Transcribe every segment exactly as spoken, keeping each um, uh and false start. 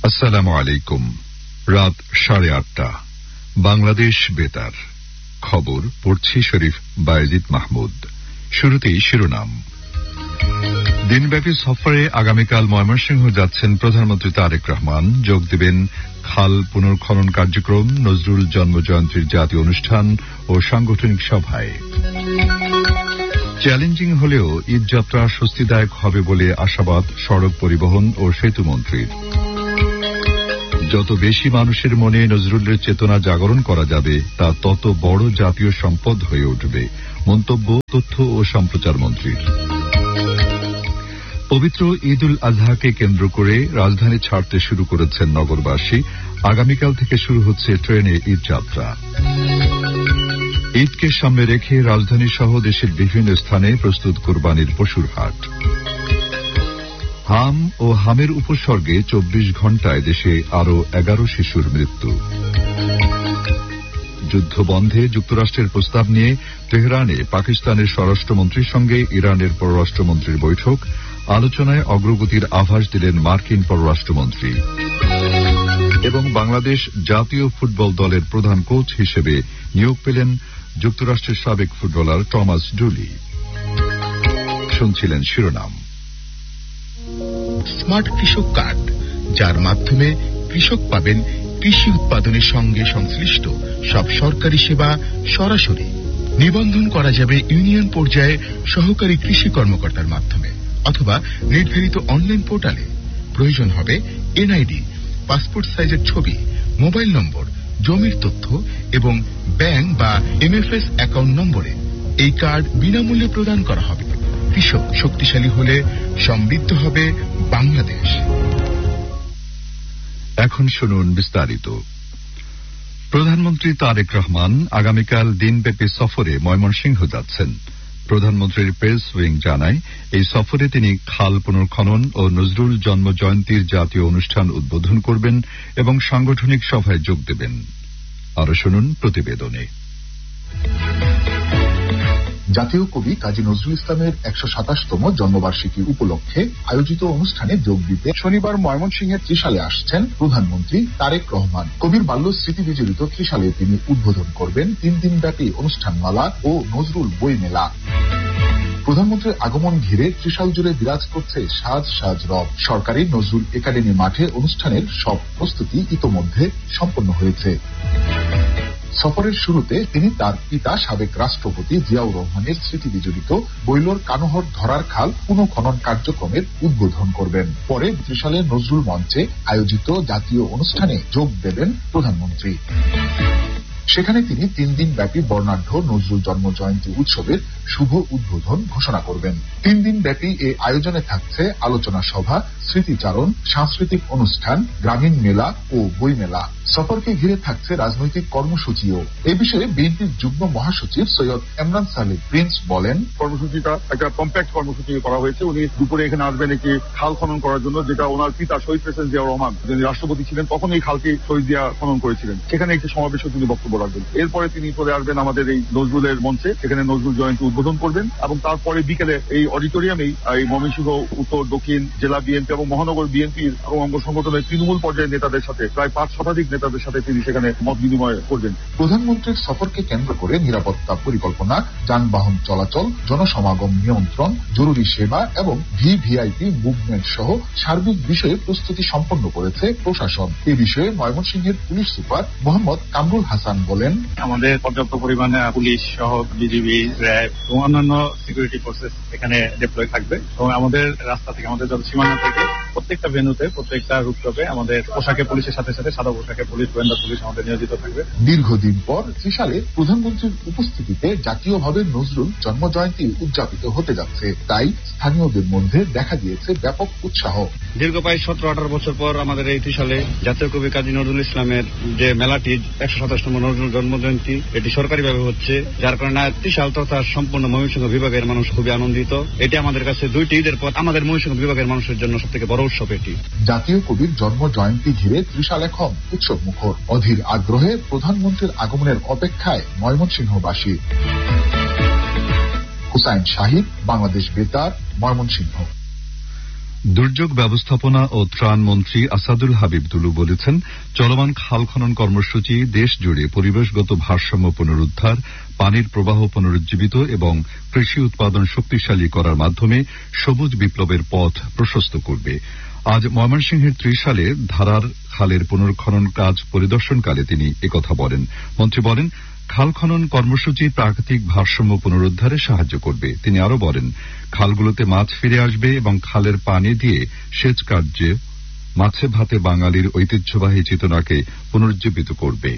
আসসালামু আলাইকুম। রাত সাড়ে আটটা, বাংলাদেশ বেতার খবর পড়ছি শরীফ বায়েজিদ মাহমুদ। শুরুতেই শিরোনাম। দিনব্যাপী সফরে আগামীকাল ময়মনসিংহ যাচ্ছেন প্রধানমন্ত্রী তারেক রহমান। যোগ দেবেন খাল পুনর্খনন কার্যক্রম, নজরুল জন্মজয়ন্তীর জাতীয় অনুষ্ঠান ও সাংগঠনিক সভায়। চ্যালেঞ্জিং হলেও ঈদযাত্রা স্বস্তিদায়ক হবে বলে আশাবাদ সড়ক পরিবহন ও সেতু মন্ত্রীর। যত বেশি মানুষের মনে নজরুলের চেতনা জাগরণ করা যাবে তা তত বড় জাতীয় সম্পদ হয়ে উঠবে, মন্তব্য তথ্য ও সম্প্রচার মন্ত্রীর। পবিত্র ঈদ উল আজহাকে কেন্দ্র করে রাজধানী ছাড়তে শুরু করেছেন নগরবাসী। আগামীকাল থেকে শুরু হচ্ছে ট্রেনে ঈদযাত্রা। ঈদকে সামনে রেখে রাজধানী সহ দেশের বিভিন্ন স্থানে প্রস্তুত কোরবানির পশুর হাট। হাম ও হামের উপসর্গে চব্বিশ ঘণ্টায় দেশে আরও এগারো শিশুর মৃত্যু। যুদ্ধ বন্ধে যুক্তরাষ্ট্রের প্রস্তাব নিয়ে তেহরানে পাকিস্তানের স্বরাষ্ট্রমন্ত্রীর সঙ্গে ইরানের পররাষ্ট্রমন্ত্রীর বৈঠক। আলোচনায় অগ্রগতির আভাস দিলেন মার্কিন পররাষ্ট্রমন্ত্রী। এবং বাংলাদেশ জাতীয় ফুটবল দলের প্রধান কোচ হিসেবে নিয়োগ পেলেন যুক্তরাষ্ট্রের সাবেক ফুটবলার টমাস ডুলি। শুনছিলেন শিরোনাম। স্মার্ট কৃষক কার্ড, যার মাধ্যমে কৃষক পাবেন কৃষি উৎপাদনের সঙ্গে সংশ্লিষ্ট সব সরকারি সেবা সরাসরি। নিবন্ধন করা যাবে ইউনিয়ন পর্যায়ে সহকারী কৃষি কর্মকর্তার মাধ্যমে অথবা নির্ধারিত অনলাইন পোর্টালে। প্রয়োজন হবে এনআইডি, পাসপোর্ট সাইজের ছবি, মোবাইল নম্বর, জমির তথ্য এবং ব্যাংক বা এমএফএস অ্যাকাউন্ট নম্বরে। এই কার্ড বিনামূল্যে প্রদান করা হবে। কৃষক শক্তিশালী হলে সমৃদ্ধ হবে বাংলাদেশ। এখন শুনুন বিস্তারিত। প্রধানমন্ত্রী তারেক রহমান আগামীকাল দিনব্যাপী সফরে ময়মনসিংহ যাচ্ছেন। প্রধানমন্ত্রীর প্রেস উইং জানায়, এই সফরে তিনি খাল পুনর্খনন ও নজরুল জন্মজয়ন্তীর জাতীয় অনুষ্ঠান উদ্বোধন করবেন এবং সাংগঠনিক সভায় যোগ দেবেন। আরো শুনুন প্রতিবেদনে। জাতীয় কবি কাজী নজরুল ইসলামের একশো সাতাশতম জন্মবার্ষিকী উপলক্ষে আয়োজিত অনুষ্ঠানে যোগ দিতে শনিবার ময়মনসিংহের ত্রিশালে আসছেন প্রধানমন্ত্রী তারেক রহমান। কবির বাল্য স্মৃতি বিজড়িত ত্রিশালে তিনি উদ্বোধন করবেন তিন দিনব্যাপী অনুষ্ঠানমালা ও নজরুল বই মেলা। প্রধানমন্ত্রীর আগমন ঘিরে ত্রিশাল জুড়ে বিরাজ করছে সাজ সাজ রব। সরকারি নজরুল একাডেমি মাঠে অনুষ্ঠানের সব প্রস্তুতি ইতোমধ্যে সম্পন্ন হয়েছে। সফরের শুরুতে তিনি তার পিতা সাবেক রাষ্ট্রপতি জিয়াউর রহমানের স্মৃতি বিজড়িত বৈলোর কানোহর ধরার খাল পুনঃখনন কার্যক্রমের উদ্বোধন করবেন। পরে ত্রিশালের নজরুল মঞ্চে আয়োজিত জাতীয় অনুষ্ঠানে যোগ দেবেন প্রধানমন্ত্রী। সেখানে তিনি তিন দিন ব্যাপী বর্ণাঢ্য নজরুল জন্ম জয়ন্তী উৎসবের শুভ উদ্বোধন ঘোষণা করবেন। তিন দিন ব্যাপী এ আয়োজনে থাকছে আলোচনা সভা, স্মৃতিচারণ, সাংস্কৃতিক অনুষ্ঠান, গ্রামীণ মেলা ও বই মেলা। সফরকে ঘিরে থাকছে রাজনৈতিক কর্মসূচিও। এ বিষয়ে বিএনপির যুগ্ম মহাসচিব সৈয়দ এমরান সালেহ প্রিন্স বলেন, কর্মসূচিটা একটা কম্প্যাক্ট কর্মসূচি করা হয়েছে। উনি দুপুরে এখানে আসবেন একটি খাল খনন করার জন্য, যেটা ওনার পিতা শহীদ প্রেসিডেন্ট জিয়াউর রহমান যিনি রাষ্ট্রপতি ছিলেন তখন এই খালটি শহীদ জিয়া খনন করেছিলেন। সেখানে একটি সমাবেশে তিনি বক্তব্য রাখবেন। এরপরে তিনি চলে আসবেন আমাদের এই নজরুলের মঞ্চে, সেখানে নজরুল জয়ন্তী উদ্বোধন করবেন এবং তারপরে বিকেলে এই অডিটোরিয়ামেই এই ময়মনসিংহ উত্তর দক্ষিণ জেলা বিএনপি এবং মহানগর বিএনপির এবং অঙ্গ সংগঠনের তৃণমূল পর্যায়ের নেতাদের সাথে প্রায় পাঁচ শতাধিক নেতাদের সাথে তিনি সেখানে মত বিনিময় করবেন। প্রধানমন্ত্রীর সফরকে কেন্দ্র করে নিরাপত্তা পরিকল্পনা, যানবাহন চলাচল, জনসমাগম নিয়ন্ত্রণ, জরুরি সেবা এবং ভিভিআইপি মুভমেন্ট সহ সার্বিক বিষয়ে প্রস্তুতি সম্পন্ন করেছে প্রশাসন। এ বিষয়ে ময়মনসিংহের পুলিশ সুপার মোহাম্মদ কামরুল হাসান বলেন, আমাদের পর্যাপ্ত পরিমাণে পুলিশ সহ বিজিবি, র্যাব এবং অন্যান্য সিকিউরিটি ফোর্সেস এখানে ডিপ্লয় থাকবে এবং আমাদের রাস্তা থেকে আমাদের যত সীমানা থেকে প্রত্যেকটা ভেন্যুতে প্রত্যেকটা রুটটপে আমাদের পোশাকে পুলিশের সাথে সাথে সাদা পোশাকে পুলিশ, গোয়েন্দা পুলিশ আমাদের নিয়োজিত থাকবে। দীর্ঘদিন পর ত্রিশালে প্রধানমন্ত্রীর উপস্থিতিতে জাতীয়ভাবে নজরুল জন্ম জয়ন্তী উদযাপিত হতে যাচ্ছে, তাই স্থানীয়দের মধ্যে দেখা দিয়েছে ব্যাপক উৎসাহ। দীর্ঘ প্রায় সতেরো আঠারো বছর পর আমাদের এই ত্রিশালে জাতীয় কবি কাজী নজরুল ইসলামের যে মেলাটি একশো সাতাশতম নজরুল জন্ম জয়ন্তী এটি সরকারিভাবে হচ্ছে, যার কারণে ত্রিশাল তথা সম্পূর্ণ ময়মনসিংহ বিভাগের মানুষ খুবই আনন্দিত। এটি আমাদের কাছে দুইটি ঈদের পর আমাদের ময়মনসিংহ বিভাগের মানুষের জন্য সব থেকে বড় উৎসব এটি। জাতীয় কবির জন্ম জয়ন্তী ঘিরে ত্রিশাল এখন উৎসব মুখর। অধীর আগ্রহে প্রধানমন্ত্রীর আগমনের অপেক্ষায় ময়মনসিংহবাসী। হুসাইন শাহিদ, বাংলাদেশ বেতার, ময়মনসিংহ। দুর্যোগ ব্যবস্থাপনা ও ত্রাণ মন্ত্রী আসাদুল হাবিব দুলু বলেছেন, চলমান খাল খনন কর্মসূচি দেশ জুড়ে পরিবেশগত ভারসাম্য পুনরুদ্ধার, পানির প্রবাহ পুনরুজ্জীবিত এবং কৃষি উৎপাদন শক্তিশালী করার মাধ্যমে সবুজ বিপ্লবের পথ প্রশস্ত করবে। আজ ময়মনসিংহের ত্রিশালে ধারার খালের পুনর্খনন কাজ পরিদর্শনকালে তিনি একথা বলেন। মন্ত্রী বলেন, খাল খনন কর্মসূচি প্রাকৃতিক ভারসাম্য পুনরুদ্ধারে সাহায্য করবে। তিনি আরো বলেন, খালগুলোতে মাছ ফিরে আসবে এবং খালের পানি দিয়ে সেচ কার্যে মাছে ভাতে বাঙালির ঐতিহ্যবাহী চেতনাকে পুনরুজ্জীবিত করবে।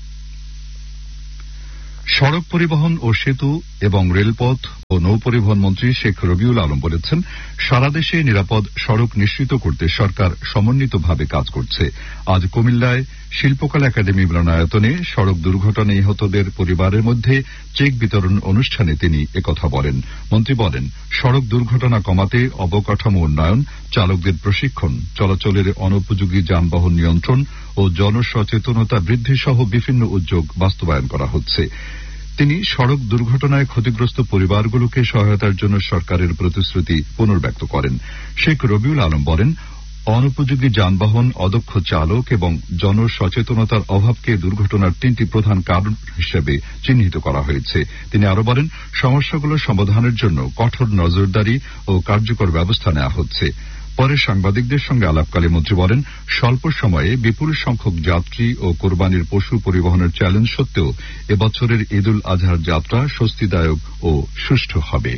সড়ক পরিবহন ও সেতু এবং রেলপথ ও নৌপরিবহন মন্ত্রী শেখ রবিউল আলম বলেছেন, সারা দেশে নিরাপদ সড়ক নিশ্চিত করতে সরকার সমন্বিতভাবে কাজ করছে। আজ কুমিল্লায় শিল্পকলা একাডেমি মিলনায়তনে সড়ক দুর্ঘটনায় নিহতদের পরিবারের মধ্যে চেক বিতরণ অনুষ্ঠানে তিনি একথা বলেন। মন্ত্রী বলেন, সড়ক দুর্ঘটনা কমাতে অবকাঠামো উন্নয়ন, চালকদের প্রশিক্ষণ, চলাচলের অনুপযোগী যানবাহন নিয়ন্ত্রণ ও জনসচেতনতা বৃদ্ধি সহ বিভিন্ন উদ্যোগ বাস্তবায়ন করা হচ্ছে। তিনি সড়ক দুর্ঘটনায় ক্ষতিগ্রস্ত পরিবারগুলোকে সহায়তার জন্য সরকারের প্রতিশ্রুতি পুনর্ব্যক্ত করেন। শেখ রবিউল আলম বলেন, অনুপযোগী যানবাহন, অদক্ষ চালক এবং জনসচেতনতার অভাবকে দুর্ঘটনার তিনটি প্রধান কারণ হিসেবে চিহ্নিত করা হয়েছে। তিনি আরো বলেন, সমস্যাগুলো সমাধানের জন্য কঠোর নজরদারি ও কার্যকর ব্যবস্থা নেওয়া হচ্ছে। পরে সাংবাদিকদের সঙ্গে আলাপকালে মন্ত্রী বলেন, স্বল্প সময়ে বিপুল সংখ্যক যাত্রী ও কোরবানির পশু পরিবহনের চ্যালেঞ্জ সত্ত্বেও এবছরের ঈদ উল আজহার যাত্রা স্বস্তিদায়ক ও সুষ্ঠু হবে।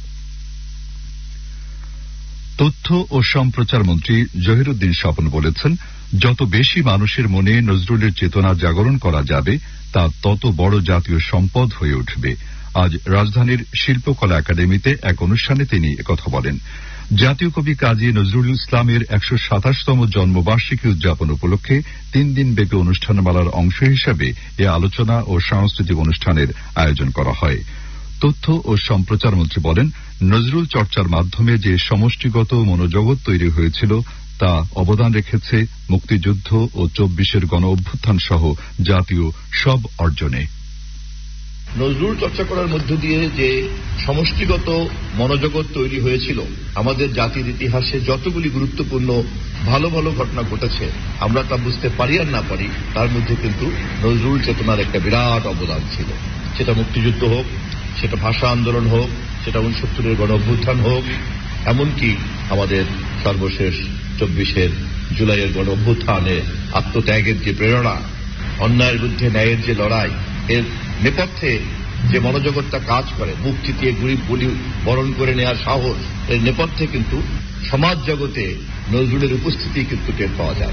তথ্য ও সম্প্রচার মন্ত্রী জহিরুদ্দিন স্বপন বলেছেন, যত বেশি মানুষের মনে নজরুলের চেতনা জাগরণ করা যাবে তা তত বড় জাতীয় সম্পদ হয়ে উঠবে। আজ রাজধানীর শিল্পকলা একাডেমিতে এক অনুষ্ঠানে তিনি একথা বলেন। জাতীয় কবি কাজী নজরুল ইসলামের একশো সাতাশতম জন্মবার্ষিকী উদযাপন উপলক্ষে তিন দিন ব্যাপী অনুষ্ঠানমালার অংশ হিসেবে এ আলোচনা ও সাংস্কৃতিক অনুষ্ঠানের আয়োজন করা হয়। তথ্য ও সম্প্রচার মন্ত্রী বলেন, নজরুল চর্চার মাধ্যমে যে সমষ্টিগত মনোজগৎ তৈরি হয়েছিল তা অবদান রেখেছে মুক্তিযুদ্ধ ও চব্বিশের গণ অভ্যুত্থান সহ জাতীয় সব অর্জনে। নজরুল চর্চা করার মধ্য দিয়ে যে সমষ্টিগত মনোজগৎ তৈরি হয়েছিল, আমাদের জাতির ইতিহাসে যতগুলি গুরুত্বপূর্ণ ভালো ভালো ঘটনা ঘটেছে আমরা তা বুঝতে পারি আর না পারি, তার মধ্যে কিন্তু নজরুল চেতনার একটা বিরাট অবদান ছিল। সেটা মুক্তিযুদ্ধ হোক, সেটা ভাষা আন্দোলন হোক, সেটা উনসত্তরের গণ অভ্যুত্থান হোক, এমনকি আমাদের সর্বশেষ চব্বিশের জুলাইয়ের গণ অভ্যুত্থানে আত্মত্যাগের যে প্রেরণা, অন্যায়ের বিরুদ্ধে ন্যায়ের যে লড়াই, এর নেপথ্যে যে মনোজগৎটা কাজ করে, মুখ চিতিয়ে গরিব বলি বরণ করে নেওয়ার সাহস, এর নেপথ্যে কিন্তু সমাজ জগতে নজরুলের উপস্থিতি কিন্তু টের পাওয়া যায়।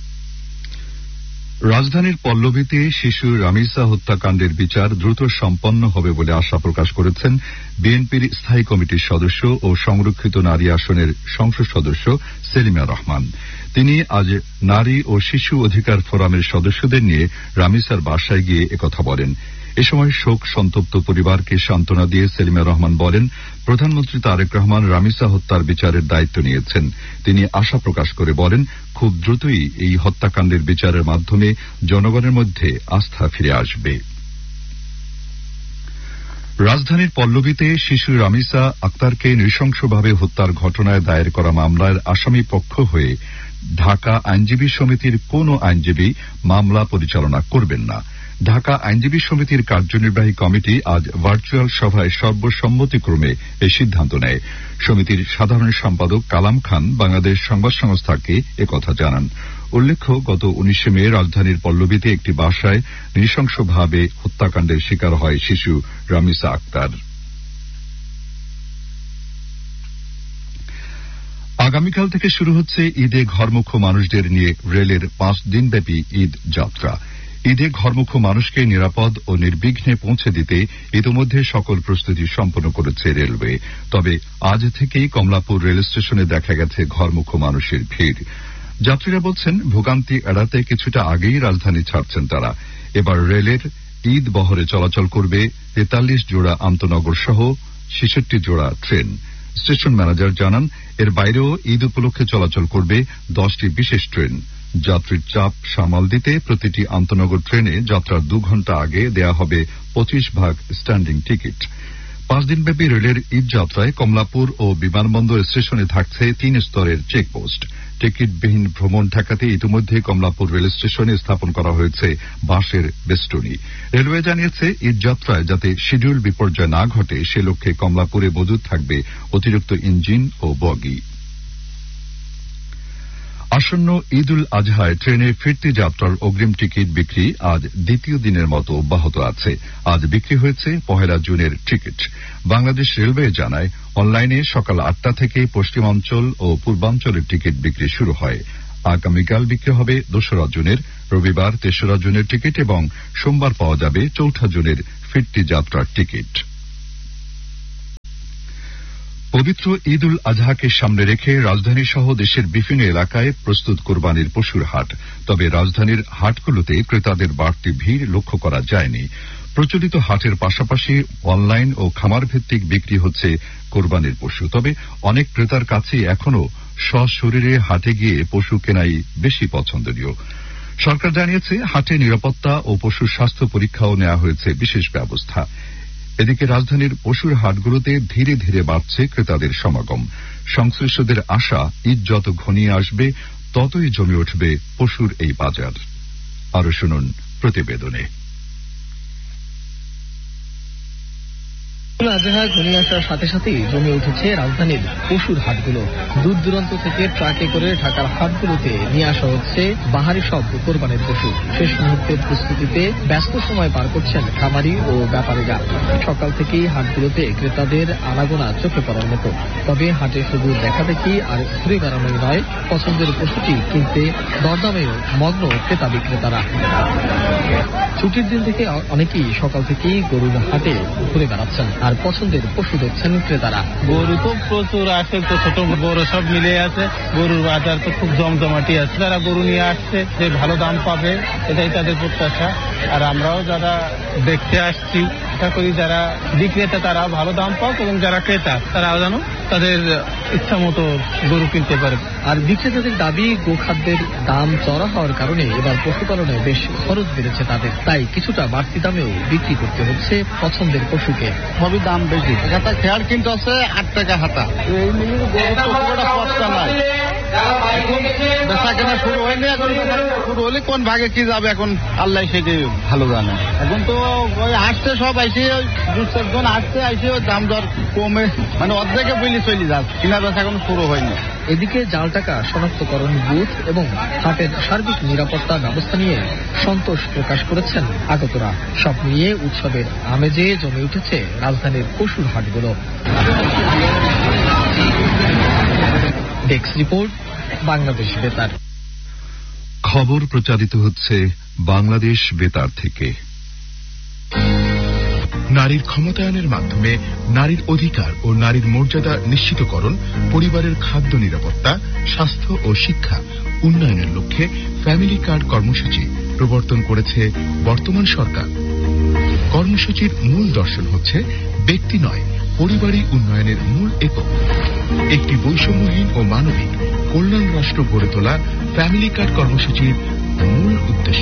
রাজধানীর পল্লবীতে শিশু রামিসা হত্যাকাণ্ডের বিচার দ্রুত সম্পন্ন হবে বলে আশা প্রকাশ করেছেন বিএনপির স্থায়ী কমিটির সদস্য ও সংরক্ষিত নারী আসনের সংসদ সদস্য সেলিমা রহমান। তিনি আজ নারী ও শিশু অধিকার ফোরামের সদস্যদের নিয়ে রামিসার বাসায় গিয়ে একথা বলেন। এ সময় শোক সন্তপ্ত পরিবারকে সান্ত্বনা দিয়ে সেলিমা রহমান বলেন, প্রধানমন্ত্রী তারেক রহমান রামিসা হত্যার বিচারের দায়িত্ব নিয়েছেন। তিনি আশা প্রকাশ করে বলেন, খুব দ্রুতই এই হত্যাকাণ্ডের বিচারের মাধ্যমে জনগণের মধ্যে আস্থা ফিরে আসবে। রাজধানীর পল্লবীতে শিশু রামিসা আক্তারকে নৃশংসভাবে হত্যার ঘটনায় দায়ের করা মামলার আসামি পক্ষ হয়ে ঢাকা আইনজীবী সমিতির কোন আইনজীবী মামলা পরিচালনা করবেন না। ঢাকা আইনজীবী সমিতির কার্যনির্বাহী কমিটি আজ ভার্চুয়াল সভায় সর্বসম্মতিক্রমে এই সিদ্ধান্ত নেয়। সমিতির সাধারণ সম্পাদক কালাম খান বাংলাদেশ সংবাদ সংস্থাকে একথা জানান। উল্লেখ্য, গত উনিশে মে রাজধানীর পল্লবীতে একটি বাসায় নৃশংসভাবে হত্যাকাণ্ডের শিকার হয় শিশু রামিসা আক্তার। আগামীকাল থেকে শুরু হচ্ছে ঈদে ঘরমুখ মানুষদের নিয়ে রেলের পাঁচ দিনব্যাপী ঈদ যাত্রা। ঈদে ঘরমুখ মানুষকে নিরাপদ ও নির্বিঘ্নে পৌঁছে দিতে ইতিমধ্যে সকল প্রস্তুতি সম্পন্ন করেছে রেলওয়ে। তবে আজ থেকেই কমলাপুর রেল স্টেশনে দেখা গেছে ঘরমুখ মানুষের ভিড়। যাত্রীরা বলছেন, ভোগান্তি এড়াতে কিছুটা আগেই রাজধানী ছাড়ছেন তারা। এবার রেলের ঈদ বহরে চলাচল করবে তেতাল্লিশ জোড়া আন্তনগর সহ ছেষট্টি জোড়া ট্রেন। স্টেশন ম্যানেজার জানান, এর বাইরেও ঈদ উপলক্ষে চলাচল করবে দশটি বিশেষ ট্রেন। যাত্রীর চাপ সামাল দিতে প্রতিটি আন্তনগর ট্রেনে যাত্রার দু ঘণ্টা আগে দেয়া হবে পঁচিশ ভাগ স্ট্যান্ডিং টিকিট। পাঁচ দিনব্যাপী রেলের ঈদ যাত্রায় কমলাপুর ও বিমানবন্দর স্টেশনে থাকছে তিন স্তরের চেকপোস্ট। টিকিটবিহীন ভ্রমণ ঠেকাতে ইতিমধ্যে কমলাপুর রেল স্টেশনে স্থাপন করা হয়েছে বাঁশের বেষ্টনী। রেলওয়ে জানিয়েছে ঈদ যাত্রায় যাতে শিডিউল বিপর্যয় না ঘটে সে লক্ষ্যে কমলাপুরে মজুদ থাকবে অতিরিক্ত ইঞ্জিন ও বগি। আসন্ন ঈদ উল আজহায় ট্রেনে ফিরতি যাত্রার অগ্রিম টিকিট বিক্রি আজ দ্বিতীয় দিনের মতো অব্যাহত আছে। আজ বিক্রি হয়েছে পহেলা জুনের টিকিট। বাংলাদেশ রেলওয়ে জানায় অনলাইনে সকাল আটটা থেকে পশ্চিমাঞ্চল ও পূর্বাঞ্চলের টিকিট বিক্রি শুরু হয়। আগামীকাল বিক্রি হবে দোসরা জুনের, রবিবার তেসরা জুনের টিকিট এবং সোমবার পাওয়া যাবে চৌঠা জুনের ফিরতি যাত্রার টিকিট। পবিত্র ঈদ উল আজহাকে সামনে রেখে রাজধানী সহ দেশের বিভিন্ন এলাকায় প্রস্তুত কোরবানির পশুর হাট। তবে রাজধানীর হাটগুলোতে ক্রেতাদের বাড়তি ভিড় লক্ষ্য করা যায়নি। প্রচলিত হাটের পাশাপাশি অনলাইন ও খামার ভিত্তিক বিক্রি হচ্ছে কোরবানির পশু। তবে অনেক ক্রেতার কাছেই এখনও সশরীরে হাটে গিয়ে পশু কেনাই বেশি পছন্দনীয়। সরকার জানিয়েছে হাটে নিরাপত্তা ও পশুর স্বাস্থ্য পরীক্ষাও নেওয়া হয়েছে বিশেষ ব্যবস্থা। এদিকে রাজধানীর পশুর হাটগুলোতে ধীরে ধীরে বাড়ছে ক্রেতাদের সমাগম। সংশ্লিষ্টদের আশা ঈদ যত ঘনিয়ে আসবে ততই জমে উঠবে পশুর এই বাজার। আরো শুনুন প্রতিবেদনে। আজহা ঘনিয়ে আসার সাথে সাথেই জমে উঠেছে রাজধানীর পশুর হাটগুলো। দূর দূরান্ত থেকে ট্রাকে করে ঢাকার হাটগুলোতে নিয়ে আসা হচ্ছে বাহারি সব কোরবানির পশু। শেষ মুহূর্তের প্রস্তুতিতে ব্যস্ত সময় পার করছেন খামারি ও ব্যাপারীরা। সকাল থেকেই হাটগুলোতে ক্রেতাদের আনাগোনা চোখে পড়ার মতো। তবে হাটে শুধু দেখা দেখি আর ঘুরে বেড়ানোই নয়, পছন্দের পশুটি কিনতে দরদামেও মগ্ন ক্রেতা বিক্রেতারা। ছুটির দিন থেকে অনেকেই সকাল থেকেই গরুর হাটে ঘুরে বেড়াচ্ছেন আর পছন্দের পশু দেখছেন ক্রেতারা। গরু তো প্রচুর আসে, তো ছোট বড় সব মিলে আছে। গরুর বাজার তো খুব জমজমাটি আছে। যারা গরু নিয়ে আসছে যে ভালো দাম পাবে এটাই তাদের প্রত্যাশা। আর আমরাও যারা দেখতে আসছি আশা করি যারা বিক্রেতা তারা ভালো দাম পাক এবং যারা ক্রেতা তারাও যেন তাদের ইচ্ছা মতো গরু কিনতে পারে। আর বিক্রেতাদের দাবি গোখাদ্যের দাম চড়া হওয়ার কারণে এবার পশুপালনে বেশ খরচ বেড়েছে তাদের, তাই কিছুটা বাড়তি দামেও বিক্রি করতে হচ্ছে পছন্দের পশুকে। সবই দাম বেশি। একটা খেয়ার কিনতে হচ্ছে আট টাকা হাতা। এই মিলিয়ে গরু তো খুব একটা পচকা নাই। বেচা কেনা শুরু হয়নি, এখন শুরু হলে কোন ভাগে কি যাবে এখন আল্লাহ সেটাই ভালো জানে। এখন তো ওই আসছে সব আইসে দু চারজন আসছে আইসে দাম দর কমে মানে অর্ধেকে বইলে চলে যাচ্ছে, কিনা বেচা এখন শুরু হয়নি। এদিকে জাল টাকা শনাক্তকরণ বুথ এবং হাটের সার্বিক নিরাপত্তা ব্যবস্থা নিয়ে সন্তোষ প্রকাশ করেছেন আগতরা। সব নিয়ে উৎসবের আমেজে জমে উঠেছে রাজধানীর পশুর হাটগুলো। ডেস্ক রিপোর্ট, বাংলাদেশ বেতার। খবর প্রচারিত হচ্ছে বাংলাদেশ বেতার থেকে। নারীর ক্ষমতায়নের মাধ্যমে নারীর অধিকার ও নারীর মর্যাদা নিশ্চিতকরণ, পরিবারের খাদ্য নিরাপত্তা, স্বাস্থ্য ও শিক্ষা উন্নয়নের লক্ষ্যে ফ্যামিলি কার্ড কর্মসূচি প্রবর্তন করেছে বর্তমান সরকার। কর্মসূচির মূল দর্শন হচ্ছে ব্যক্তি নয়, পরিবারই উন্নয়নের মূল একক। একটি বৈষম্যহীন ও মানবিক কল্যাণ রাষ্ট্র গড়ে তোলা ফ্যামিলি কার্ড কর্মসূচির মূল উদ্দেশ্য।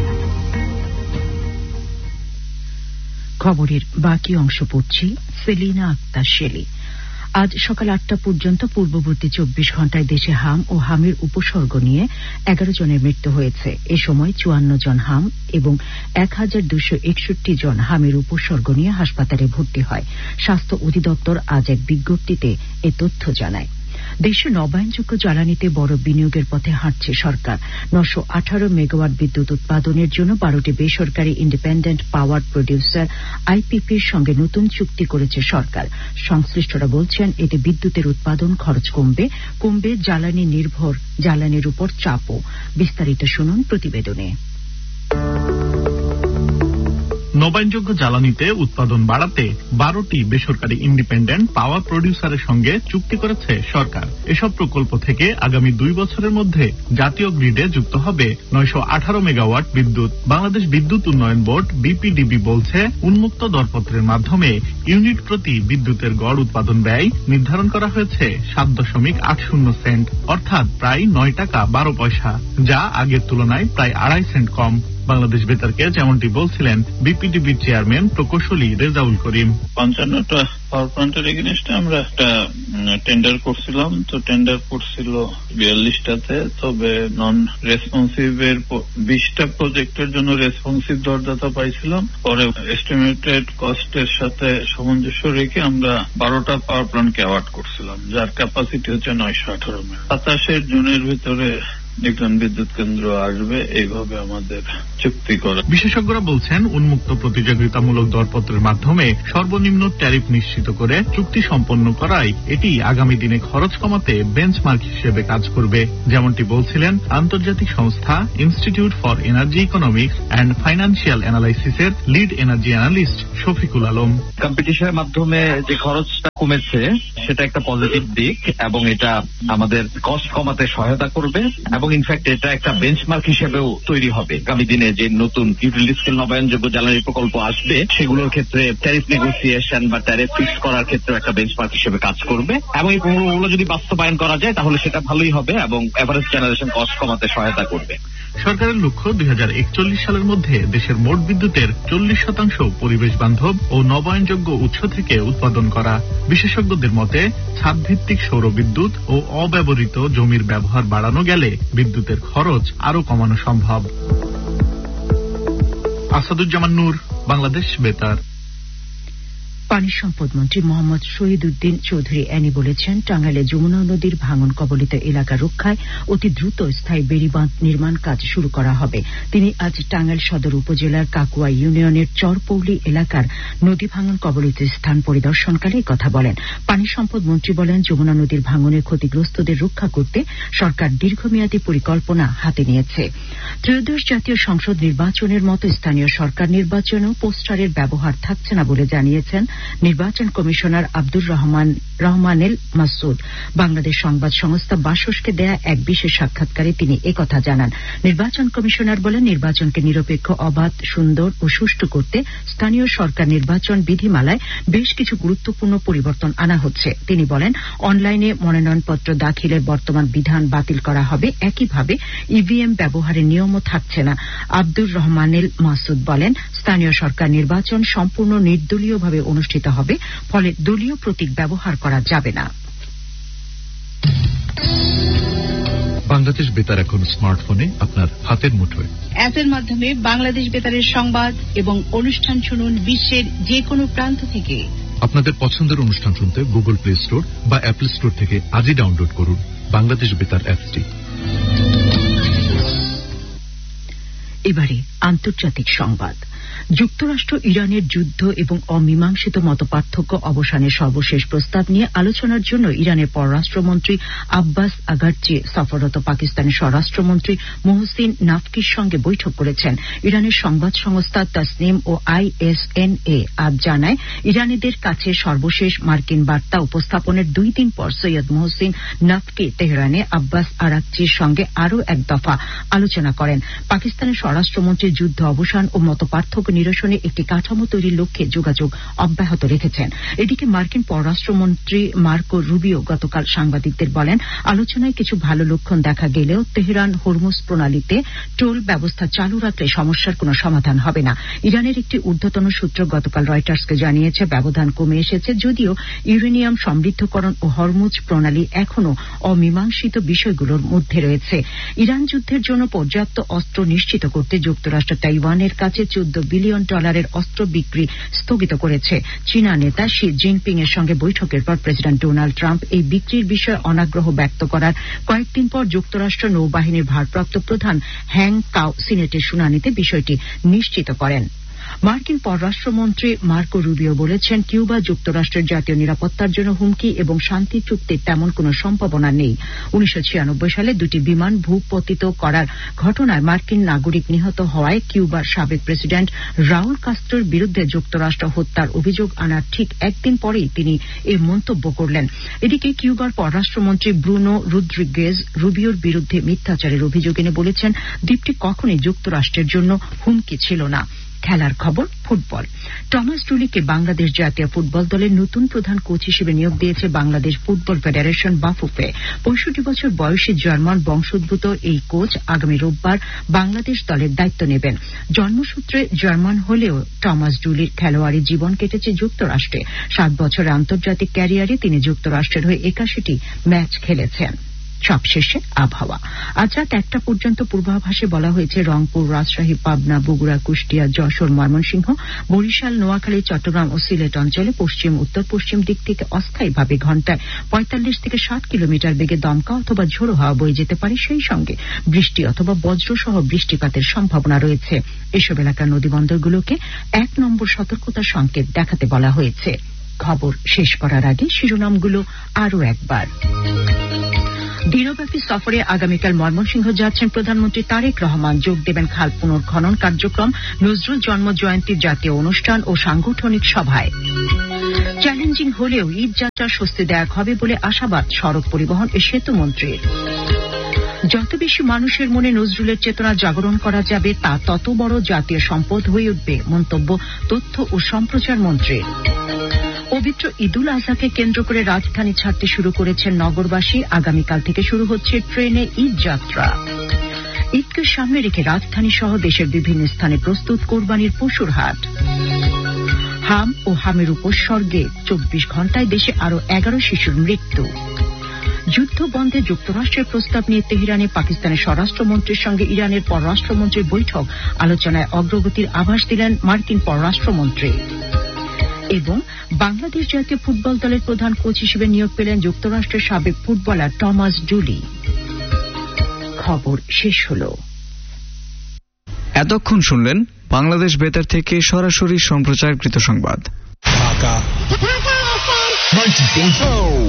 খবরের বাকি অংশ পড়ছি সেলিনা আক্তার শেলি। আজ সকাল আটটা পর্যন্ত পূর্ববর্তী চব্বিশ ঘণ্টায় দেশে হাম ও হামের উপসর্গ নিয়ে এগারো জনের মৃত্যু হয়েছে। এ সময় চুয়ান্ন জন হাম এবং এক হাজার দুশো একষট্টি জন হামের উপসর্গ নিয়ে হাসপাতালে ভর্তি হয়। স্বাস্থ্য অধিদপ্তর আজ এক বিজ্ঞপ্তিতে এ তথ্য জানায়। দেশে নবায়নযোগ্য জ্বালানিতে বড় বিনিয়োগের পথে হাঁটছে সরকার। নশো আঠারো মেগাওয়াট বিদ্যুৎ উৎপাদনের জন্য বারোটি বেসরকারি ইন্ডিপেন্ডেন্ট পাওয়ার প্রডিউসার আইপিপির সঙ্গে নতুন চুক্তি করেছে সরকার। সংশ্লিষ্টরা বলছেন এতে বিদ্যুতের উৎপাদন খরচ কমবে, কমবে জ্বালানি নির্ভর জ্বালানির উপর চাপও। বিস্তারিত শুনুন প্রতিবেদনে। নবায়নযোগ্য জ্বালানিতে উৎপাদন বাড়াতে বারোটি বেসরকারি ইন্ডিপেন্ডেন্ট পাওয়ার প্রডিউসারের সঙ্গে চুক্তি করেছে সরকার। এসব প্রকল্প থেকে আগামী দুই বছরের মধ্যে জাতীয় গ্রিডে যুক্ত হবে নয়শো আঠারো মেগাওয়াট বিদ্যুৎ। বাংলাদেশ বিদ্যুৎ উন্নয়ন বোর্ড বিপিডিবি বলছে উন্মুক্ত দরপত্রের মাধ্যমে ইউনিট প্রতি বিদ্যুতের গড় উৎপাদন ব্যয় নির্ধারণ করা হয়েছে সাত দশমিক আট শূন্য সেন্ট, অর্থাৎ প্রায় নয় টাকা বারো পয়সা, যা আগের তুলনায় প্রায় আড়াই সেন্ট কম। বাংলাদেশ বেতারকে যেমনটি বলছিলেন বিপিডিবির চেয়ারম্যান প্রকৌশলী রেজাউল করিম। পঞ্চান্নটা পাওয়ার প্ল্যান্টের এগেইনস্টে আমরা একটা টেন্ডার করছিলাম, তো টেন্ডার করছিল বিয়াল্লিশটাতে, তবে নন রেসপন্সিভ এর বিশটা প্রজেক্টের জন্য রেসপন্সিভ দরদাতা পাইছিলাম। পরে এস্টিমেটেড কস্টের সাথে সামঞ্জস্য রেখে আমরা বারোটা পাওয়ার প্ল্যান্টকে অ্যাওয়ার্ড করছিলাম, যার ক্যাপাসিটি হচ্ছে নয়শো আঠারো মেগাওয়াট। সাতাশের জুনের ভিতরে একজন বিদ্যুৎ কেন্দ্র আসবে, এইভাবে আমাদের চুক্তি করা। বিশেষজ্ঞরা বলছেন উন্মুক্ত প্রতিযোগিতামূলক দরপত্রের মাধ্যমে সর্বনিম্ন ট্যারিফ নিশ্চিত করে চুক্তি সম্পন্ন করায় এটি আগামী দিনে খরচ কমাতে বেঞ্চমার্ক হিসেবে কাজ করবে, যেমনটি বলছিলেন আন্তর্জাতিক সংস্থা institute for energy economics and financial অ্যানালাইসিসের lead energy analyst Shafiqul Alam. কম্পিটিশনের মাধ্যমে যে খরচটা কমেছে সেটা একটা পজিটিভ দিক, এবং এটা আমাদের কস্ট কমাতে সহায়তা করবে, এবং ইনফ্যাক্ট এটা একটা বেঞ্চমার্ক হিসেবেও তৈরি হবে। আগামী দিনে যে নতুন ইউটিলিটি স্কেল নবায়নযোগ্য জ্বালানি প্রকল্প আসবে সেগুলোর ক্ষেত্রে ট্যারিফ নেগোসিয়েশন বা ট্যারিফ ফিক্স করার ক্ষেত্রে একটা বেঞ্চমার্ক হিসেবে কাজ করবে, এবং এই প্রকল্পগুলো যদি বাস্তবায়ন করা যায় তাহলে সেটা ভালোই হবে এবং এভারেজ জেনারেশন কস্ট কমাতে সহায়তা করবে। সরকারের লক্ষ্য দুই হাজার একচল্লিশ সালের মধ্যে দেশের মোট বিদ্যুতের চল্লিশ শতাংশ পরিবেশ বান্ধব ও নবায়নযোগ্য উৎস থেকে উৎপাদন করা। বিশেষজ্ঞদের মতে ছাদভিত্তিক সৌর বিদ্যুৎ ও অব্যবহৃত জমির ব্যবহার বাড়ানো গেলে বিদ্যুতের খরচ আরো কমানো সম্ভব। আসাদুজ্জামান নূর, বাংলাদেশ বেতার। পানি সম্পদ মন্ত্রী মোহাম্মদ শহীদ উদ্দিন চৌধুরী অ্যানি বলেছেন, টাঙ্গাইলে যমুনা নদীর ভাঙন কবলিত এলাকা রক্ষায় অতি দ্রুত স্থায়ী বেড়িবাঁধ নির্মাণ কাজ শুরু করা হবে। তিনি আজ টাঙ্গাইল সদর উপজেলার কাকুয়া ইউনিয়নের চরপৌলি এলাকার নদী ভাঙন কবলিত স্থান পরিদর্শনকালে কথা বলেন। পানি সম্পদ মন্ত্রী বলেন, যমুনা নদীর ভাঙনের ক্ষতিগ্রস্তদের রক্ষা করতে সরকার দীর্ঘমেয়াদী পরিকল্পনা হাতে নিয়েছে। ত্রয়োদশ জাতীয় সংসদ নির্বাচনের মতো স্থানীয় সরকার নির্বাচনেও পোস্টারের ব্যবহার থাকছে না বলে জানিয়েছেন নির্বাচন কমিশনার আব্দুর রহমান রহমানেল মাসুদ। বাংলাদেশ সংবাদ সংস্থা বাসসকে দেয়া এক বিশেষ সাক্ষাৎকারে তিনি একথা জানান। নির্বাচন কমিশনার বলেন, নির্বাচনকে নিরপেক্ষ, অবাধ, সুন্দর ও সুষ্ঠু করতে স্থানীয় সরকার নির্বাচন বিধিমালায় বেশ কিছু গুরুত্বপূর্ণ পরিবর্তন আনা হচ্ছে। তিনি বলেন, অনলাইনে মনোনয়নপত্র দাখিলের বর্তমান বিধান বাতিল করা হবে, একইভাবে ইভিএম ব্যবহারের নিয়মও থাকছে না। আব্দুর রহমানেল মাসুদ বলেন, স্থানীয় সরকার নির্বাচন সম্পূর্ণ নির্দলীয়ভাবে অনুষ্ঠিত হবে, ফলে দলীয় প্রতীক ব্যবহার করা যাবে না। বাংলাদেশ বেতার এখন স্মার্টফোনে আপনার হাতের মুঠোয়। অ্যাপের মাধ্যমে বাংলাদেশ বেতারের সংবাদ এবং অনুষ্ঠান শুনুন বিশ্বের যে কোনো প্রান্ত থেকে। আপনাদের পছন্দের অনুষ্ঠান শুনতে গুগল প্লে স্টোর বা অ্যাপল স্টোর থেকে আজই ডাউনলোড করুন বাংলাদেশ বেতার অ্যাপটি। এবারে আন্তর্জাতিক সংবাদ। যুক্তরাষ্ট্র ইরানের যুদ্ধ এবং অমীমাংসিত মতপার্থক্য অবসানের সর্বশেষ প্রস্তাব নিয়ে আলোচনার জন্য ইরানের পররাষ্ট্রমন্ত্রী আব্বাস আগারচি সফররত পাকিস্তানের স্বরাষ্ট্রমন্ত্রী মোহসিন নাফকির সঙ্গে বৈঠক করেছেন। ইরানের সংবাদ সংস্থা তাসনিম ও আইএসএনএ আজ জানায়, ইরানিদের কাছে সর্বশেষ মার্কিন বার্তা উপস্থাপনের দুই দিন পর সৈয়দ মোহসিন নাফকি তেহরানে আব্বাস আরাকচির সঙ্গে আরও এক দফা আলোচনা করেন। পাকিস্তানের স্বরাষ্ট্রমন্ত্রী যুদ্ধ অবসান ও মতপার্থক্য নিরসনে একটি কাঠামো তৈরির লক্ষ্যে যোগাযোগ অব্যাহত রেখেছেন। এদিকে মার্কিন পররাষ্ট্রমন্ত্রী মার্কো রুবিও গতকাল সাংবাদিকদের বলেন, আলোচনায় কিছু ভালো লক্ষণ দেখা গেলেও তেহরান হরমুজ প্রণালীতে টোল ব্যবস্থা চালু রাখলে সমস্যার কোনো সমাধান হবে না। ইরানের একটি ঊর্ধ্বতন সূত্র গতকাল রয়টার্সকে জানিয়েছে, ব্যবধান কমে এসেছে, যদিও ইউরেনিয়াম সমৃদ্ধকরণ ও হরমুজ প্রণালী এখনও অমীমাংসিত বিষয়গুলোর মধ্যে রয়েছে। ইরান যুদ্ধের জন্য পর্যাপ্ত অস্ত্র নিশ্চিত করতে যুক্তরাষ্ট্র তাইওয়ানের কাছে চোদ্দ বিলিয়ন ডলারের অস্ত্র বিক্রি স্থগিত করেছে। চীনা নেতা শি জিনপিং এর সঙ্গে বৈঠকের পর প্রেসিডেন্ট ডোনাল্ড ট্রাম্প এই বিক্রির বিষয়ে অনাগ্রহ ব্যক্ত করার কয়েকদিন পর যুক্তরাষ্ট্র নৌবাহিনীর ভারপ্রাপ্ত প্রধান হ্যাং কাও সিনেটের শুনানিতে বিষয়টি নিশ্চিত করেন। মার্কিন পররাষ্ট্রমন্ত্রী মার্কো রুবিও বলেছেন, কিউবা যুক্তরাষ্ট্রের জাতীয় নিরাপত্তার জন্য হুমকি এবং শান্তি চুক্তির তেমন কোনো সম্ভাবনা নেই। উনিশশো ছিয়ানব্বই সালে দুটি বিমান ভূপতিত করার ঘটনায় মার্কিন নাগরিক নিহত হওয়ায় কিউবার সাবেক প্রেসিডেন্ট রাউল কাস্ত্রোর বিরুদ্ধে যুক্তরাষ্ট্র হত্যার অভিযোগ আনার ঠিক একদিন পরেই তিনি এই মন্তব্য করলেন। এদিকে কিউবার পররাষ্ট্রমন্ত্রী ব্রুনো রুদ্রিগেজ রুবিওর বিরুদ্ধে মিথ্যাচারের অভিযোগ এনে বলেছেন, দ্বীপটি কখনই যুক্তরাষ্ট্রের জন্য হুমকি ছিল না। খেলার খবর ফুটবল। টমাস টুলিকে বাংলাদেশ জাতীয় ফুটবল দলের নতুন প্রধান কোচ হিসেবে নিয়োগ দিয়েছে বাংলাদেশ ফুটবল ফেডারেশন বাফুফে। পঁয়ষট্টি বছর বয়সী জার্মান বংশোদ্ভূত এই কোচ আগামী রোববার বাংলাদেশ দলের দায়িত্ব নেবেন। জন্মসূত্রে জার্মান হলেও টমাস টুলির খেলোয়াড়ি জীবন কেটেছে যুক্তরাষ্ট্রে। সাত বছরের আন্তর্জাতিক ক্যারিয়ারে তিনি যুক্তরাষ্ট্রের হয়ে একাশিটি ম্যাচ খেলেছেন। সবশেষে আবহাওয়া। আজ রাত একটা পর্যন্ত পূর্বাভাসে বলা হয়েছে রংপুর, রাজশাহী, পাবনা, বগুড়া, কুষ্টিয়া, যশোর, ময়মনসিংহ, বরিশাল, নোয়াখালী, চট্টগ্রাম ও সিলেট অঞ্চলে পশ্চিম উত্তর পশ্চিম দিক থেকে অস্থায়ীভাবে ঘণ্টায় পঁয়তাল্লিশ থেকে ষাট কিলোমিটার বেগে দমকা অথবা ঝোড়ো হাওয়া বয়ে যেতে পারে। সেই সঙ্গে বৃষ্টি অথবা বজ্রসহ বৃষ্টিপাতের সম্ভাবনা রয়েছে। এসব এলাকার নদীবন্দরগুলোকে এক নম্বর সতর্কতা সংকেত দেখাতে বলা হয়েছে। খবর শেষ করার আগে শিরোনামগুলো আরও একবার। দিনব্যাপী সফরে আগামীকাল ময়মনসিংহ যাচ্ছেন প্রধানমন্ত্রী তারেক রহমান। যোগ দেবেন খাল পুনর্খনন কার্যক্রম, নজরুল জন্ম জয়ন্তীর জাতীয় অনুষ্ঠান ও সাংগঠনিক সভায়। চ্যালেঞ্জিং হলেও ঈদ যাত্রা স্বস্তিদায়ক হবে বলে আশাবাদ সড়ক পরিবহন ও সেতু মন্ত্রীর। যত বেশি মানুষের মনে নজরুলের চেতনা জাগরণ করা যাবে তা তত বড় জাতীয় সম্পদ হয়ে উঠবে, মন্তব্য তথ্য ও সম্প্রচার মন্ত্রীর। পবিত্র ঈদুল আজহাকে কেন্দ্র করে রাজধানী ছাড়তে শুরু করেছেন নগরবাসী। আগামীকাল থেকে শুরু হচ্ছে ট্রেনে ঈদ যাত্রা। ঈদকে সামনে রেখে রাজধানী সহ দেশের বিভিন্ন স্থানে প্রস্তুত কোরবানির পশুর হাট। হাম ও হামের উপসর্গে চব্বিশ ঘণ্টায় দেশে আরো এগারো শিশুর মৃত্যু। যুদ্ধ বন্ধে যুক্তরাষ্ট্রের প্রস্তাব নিয়ে তেহরানে পাকিস্তানের স্বরাষ্ট্রমন্ত্রীর সঙ্গে ইরানের পররাষ্ট্রমন্ত্রীর বৈঠক। আলোচনায় অগ্রগতির আভাস দিলেন মার্কিন পররাষ্ট্রমন্ত্রী। এবং বাংলাদেশ জাতীয় ফুটবল দলের প্রধান কোচ হিসেবে নিয়োগ পেলেন যুক্তরাষ্ট্রের সাবেক ফুটবলার টমাস টুলি। খবর শেষ হল। এতক্ষণ শুনলেন বাংলাদেশ বেতার থেকে সরাসরি সম্প্রচারকৃত সংবাদ।